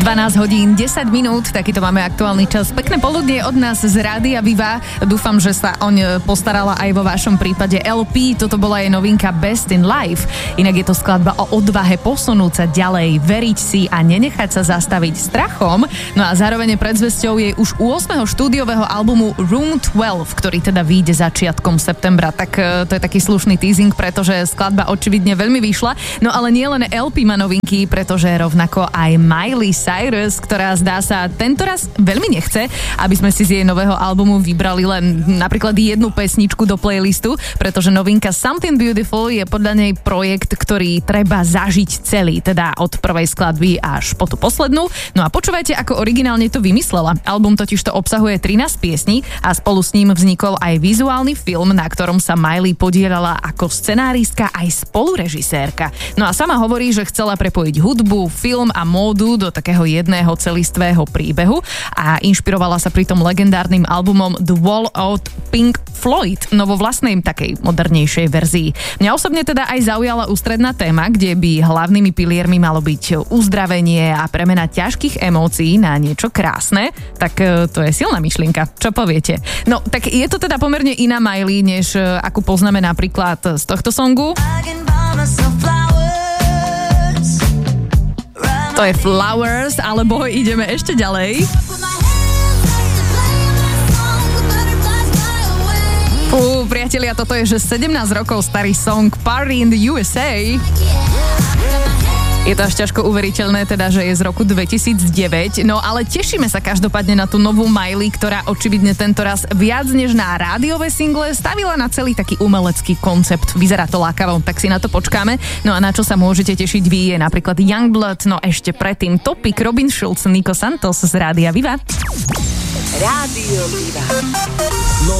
12 hodín 10 minút, takýto máme aktuálny čas. Pekné poludnie od nás z Rádia Viva. Dúfam, že sa oň postarala aj vo vašom prípade LP. Toto bola jej novinka Best in Life. Inak je to skladba o odvahe posunúť sa ďalej, veriť si a nenechať sa zastaviť strachom. No a zároveň je predzvesťou jej už 8. štúdiového albumu Room 12, ktorý teda vyjde začiatkom septembra. Tak to je taký slušný teasing, pretože skladba očividne veľmi vyšla. No ale nie len LP má novinky, pretože rovnako aj Miley Cyrus, ktorá zdá sa tentoraz veľmi nechce, aby sme si z jej nového albumu vybrali len napríklad jednu pesničku do playlistu, pretože novinka Something Beautiful je podľa nej projekt, ktorý treba zažiť celý, teda od prvej skladby až po tú poslednú. No a počúvajte, ako originálne to vymyslela. Album totižto obsahuje 13 piesní a spolu s ním vznikol aj vizuálny film, na ktorom sa Miley podielala ako scenáristka aj spolurežisérka. No a sama hovorí, že chcela prepojiť hudbu, film a módu do takého jedného celistvého príbehu a inšpirovala sa pritom legendárnym albumom The Wall od Pink Floyd, no vo vlastnej takej modernejšej verzii. Mňa osobne teda aj zaujala ústredná téma, kde by hlavnými piliermi malo byť uzdravenie a premena ťažkých emócií na niečo krásne, tak to je silná myšlienka. Čo poviete? No, tak je to teda pomerne iná Miley, než akú poznáme napríklad z tohto songu. To je Flowers, alebo ideme ešte ďalej. Priatelia, toto je že 17 rokov starý song Party in the USA. Je to až ťažko uveriteľné, teda, že je z roku 2009. No ale tešíme sa každopádne na tú novú Miley, ktorá očividne tentoraz viac než na rádiové single stavila na celý taký umelecký koncept. Vyzerá to lákavo, tak si na to počkáme. No a na čo sa môžete tešiť vy je napríklad Youngblood, no ešte predtým Topik, Robin Schulz, Nico Santos z Rádia Viva. Rádio Viva.